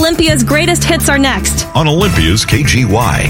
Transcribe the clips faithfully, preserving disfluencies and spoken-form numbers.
Olympia's greatest hits are next on Olympia's K G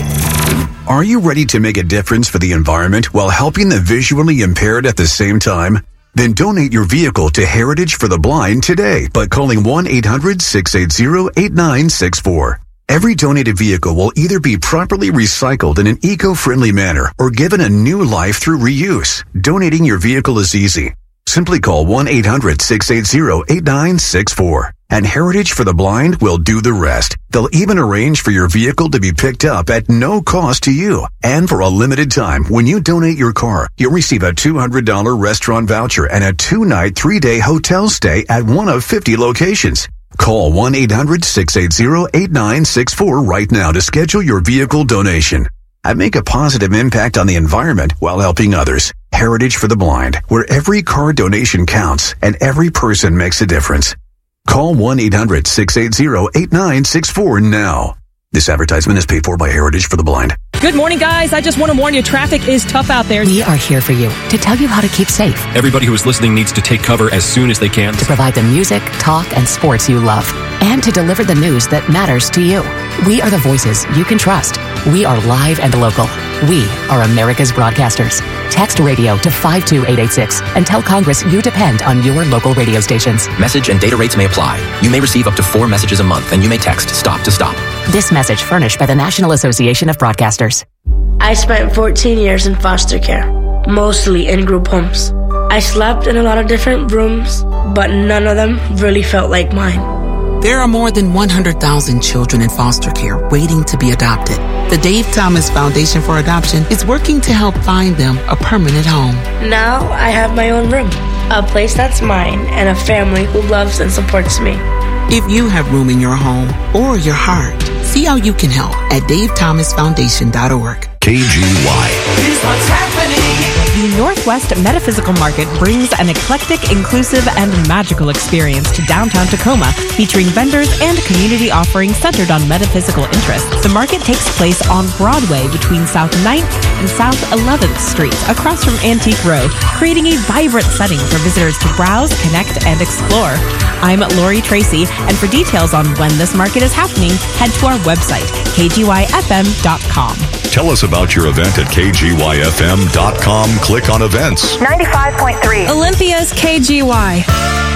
Y. Are you ready to make a difference for the environment while helping the visually impaired at the same time? Then donate your vehicle to Heritage for the Blind today by calling one eight hundred six eight zero eight nine six four. Every donated vehicle will either be properly recycled in an eco-friendly manner or given a new life through reuse. Donating your vehicle is easy. Simply call one eight hundred six eight zero eight nine six four. And Heritage for the Blind will do the rest. They'll even arrange for your vehicle to be picked up at no cost to you. And for a limited time, when you donate your car, you'll receive a two hundred dollars restaurant voucher and a two-night, three-day hotel stay at one of fifty locations. Call one eight hundred six eight zero eight nine six four right now to schedule your vehicle donation. And make a positive impact on the environment while helping others. Heritage for the Blind, where every car donation counts and every person makes a difference. Call one eight hundred six eight zero eight nine six four now. This advertisement is paid for by Heritage for the Blind. Good morning, guys. I just want to warn you, traffic is tough out there. We are here for you to tell you how to keep safe. Everybody who is listening needs to take cover as soon as they can. To provide the music, talk, and sports you love. And to deliver the news that matters to you. We are the voices you can trust. We are live and local. We are America's broadcasters. Text radio to five two eight eight six and tell Congress you depend on your local radio stations. Message and data rates may apply. You may receive up to four messages a month, and you may text STOP to STOP. This message furnished by the National Association of Broadcasters. I spent fourteen years in foster care, mostly in group homes. I slept in a lot of different rooms, but none of them really felt like mine. There are more than one hundred thousand children in foster care waiting to be adopted. The Dave Thomas Foundation for Adoption is working to help find them a permanent home. Now I have my own room, a place that's mine, and a family who loves and supports me. If you have room in your home or your heart, see how you can help at dave thomas foundation dot org. K G Y. Here's what's happening. The Northwest Metaphysical Market brings an eclectic, inclusive, and magical experience to downtown Tacoma, featuring vendors and community offerings centered on metaphysical interests. The market takes place on Broadway between South ninth and South eleventh Streets, across from Antique Row, creating a vibrant setting for visitors to browse, connect, and explore. I'm Lori Tracy, and for details on when this market is happening, head to our website, k g y f m dot com. Tell us about your event at k g y f m dot com. Click on events. ninety-five point three Olympia's K G Y.